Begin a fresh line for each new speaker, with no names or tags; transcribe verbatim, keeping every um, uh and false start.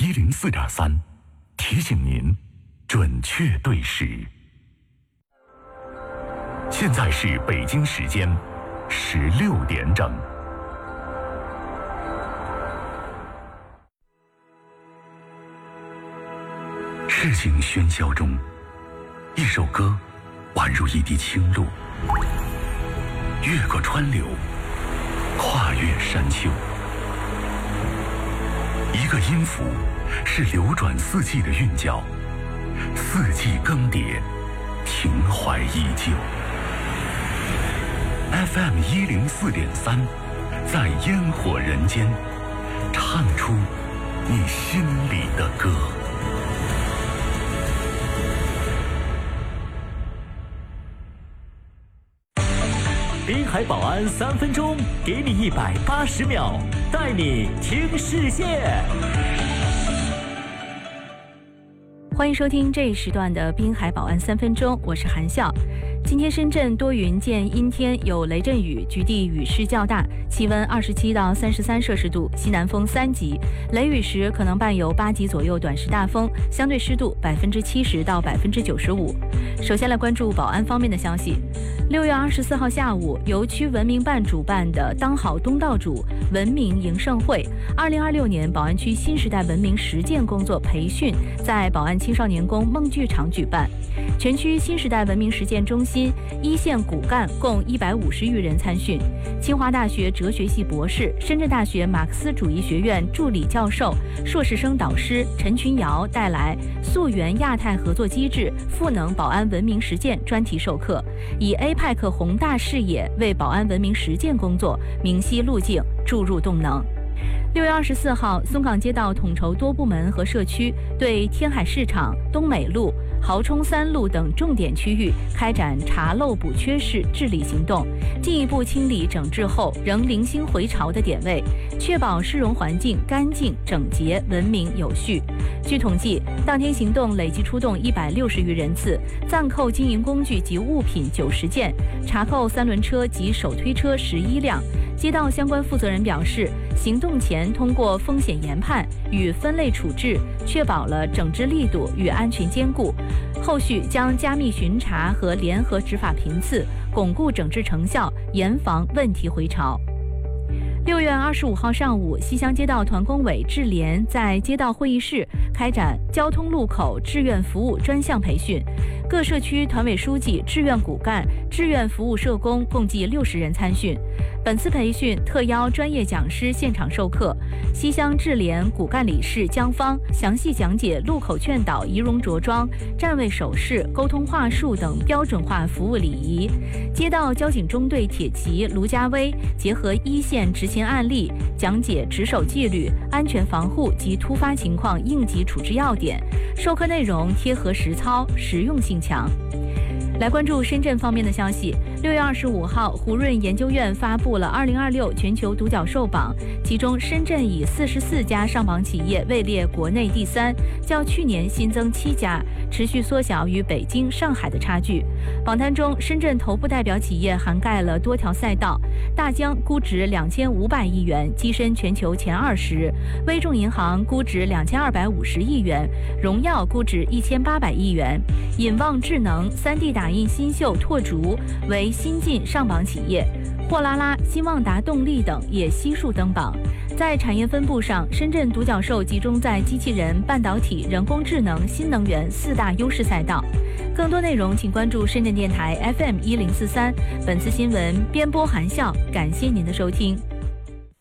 一零四点三，提醒您准确对时。现在是北京时间十六点整。事情喧嚣中，一首歌宛如一滴清露，越过川流，跨越山丘。一个音符是流转四季的韵脚，四季更迭，情怀依旧。F M 一零四点三，在烟火人间，唱出你心里的歌。
滨海保安三分钟，给你一百八十秒，带你听世界。
欢迎收听这一时段的滨海保安三分钟，我是韩笑。今天深圳多云见阴天，有雷阵雨，局地雨势较大，气温二十七到三十三摄氏度，西南风三级，雷雨时可能伴有八级左右短时大风，相对湿度百分之七十到百分之九十五。首先来关注保安方面的消息。六月二十四号下午，由区文明办主办的当好东道主文明迎盛会二零二六年保安区新时代文明实践工作培训在保安青少年宫梦剧场举办。全区新时代文明实践中心一线骨干共一百五十余人参训。清华大学哲学系博士、深圳大学马克思主义学院助理教授、硕士生导师陈群瑶带来溯源亚太合作机制赋能保安文明实践专题授课，以 A P E C 宏大视野为保安文明实践工作明晰路径，注入动能。六月二十四号，松岗街道统筹多部门和社区对天海市场、东美路、濠冲三路等重点区域开展查漏补缺式治理行动，进一步清理整治后仍零星回潮的点位，确保市容环境干净、整洁、文明、有序。据统计，当天行动累计出动一百六十余人次，暂扣经营工具及物品九十件，查扣三轮车及手推车十一辆。街道相关负责人表示，行动前通过风险研判与分类处置，确保了整治力度与安全兼顾。后续将加密巡查和联合执法频次，巩固整治成效，严防问题回潮。六月二十五号上午，西乡街道团工委智联在街道会议室开展交通路口志愿服务专项培训，各社区团委书记、志愿骨干、志愿服务社工共计六十人参训。本次培训特邀专业讲师现场授课，西乡智联骨干理事江芳详细讲解路口劝导仪容着装、站位手势、沟通话术等标准化服务礼仪。街道交警中队铁骑卢家威结合一线执勤案例，讲解值守纪律、安全防护及突发情况应急处置要点，授课内容贴合实操，实用性强。来关注深圳方面的消息。六月二十五号，胡润研究院发布了二零二六全球独角兽榜，其中深圳以四十四家上榜企业位列国内第三，较去年新增七家，持续缩小与北京、上海的差距。榜单中，深圳头部代表企业涵盖了多条赛道，大疆估值两千五百亿元，跻身全球前二十；微众银行估值两千二百五十亿元，荣耀估值一千八百亿元。引望智能、三 D 打印新秀拓竹为新晋上榜企业，货拉拉、新旺达动力等也悉数登榜。在产业分布上，深圳独角兽集中在机器人、半导体、人工智能、新能源四大优势赛道。更多内容请关注深圳电台 F M 一零四三。本次新闻编播韩笑，感谢您的收听。